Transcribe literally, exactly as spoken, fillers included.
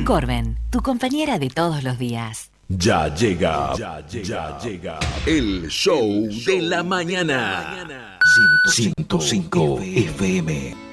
Corben, tu compañera de todos los días. Ya llega, ya llega, ya llega el show de la mañana. ciento cinco F M.